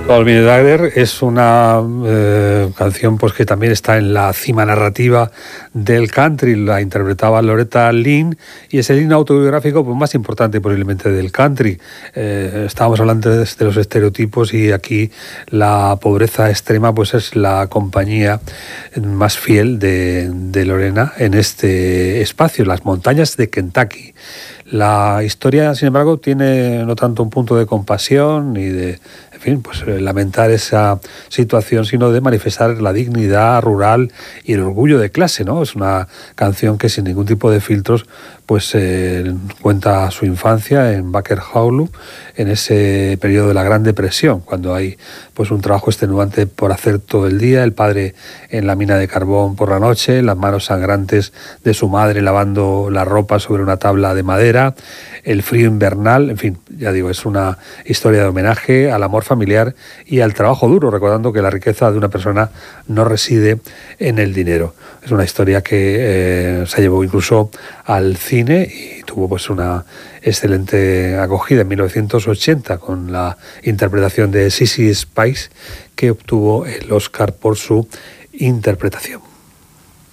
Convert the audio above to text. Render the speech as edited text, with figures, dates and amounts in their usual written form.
Call Me Dagger es una canción pues que también está en la cima narrativa del country. La interpretaba Loretta Lynn y es el himno autobiográfico pues, más importante posiblemente del country. Estábamos hablando de los estereotipos y aquí la pobreza extrema pues es la compañía más fiel de Lorena en este espacio, las montañas de Kentucky. La historia, sin embargo, tiene no tanto un punto de compasión ni de, en fin, pues lamentar esa situación, sino de manifestar la dignidad rural y el orgullo de clase, ¿no? Es una canción que sin ningún tipo de filtros, pues cuenta su infancia en Baker Hollow, en ese periodo de la Gran Depresión, cuando hay pues un trabajo extenuante por hacer todo el día, el padre en la mina de carbón por la noche, las manos sangrantes de su madre lavando la ropa sobre una tabla de madera, el frío invernal, en fin, ya digo, es una historia de homenaje al amor familiar y al trabajo duro, recordando que la riqueza de una persona no reside en el dinero. Es una historia que se llevó incluso al cine y tuvo pues una excelente acogida en 1980 con la interpretación de Sissy Spacek, que obtuvo el Oscar por su interpretación.